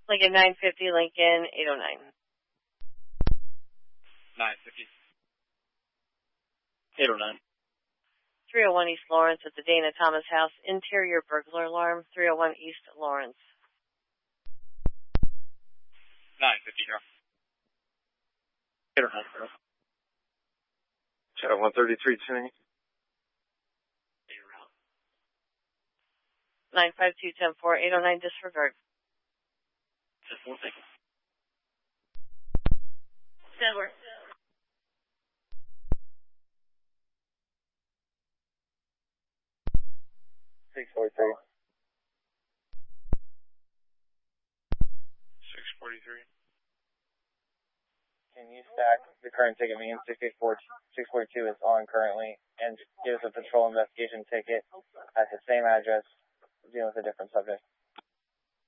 Lincoln 950, Lincoln 809. 950. 809. 301 East Lawrence at the Dana Thomas House, interior burglar alarm, 301 East Lawrence. 950, girl. 809, girl. Shadow 133, tuning. 952-10-4, 809, disregard. Just one second. Silver. 643. 643. Can you stack the current ticket means 642 is on currently and give us a patrol investigation ticket at the same address dealing with a different subject?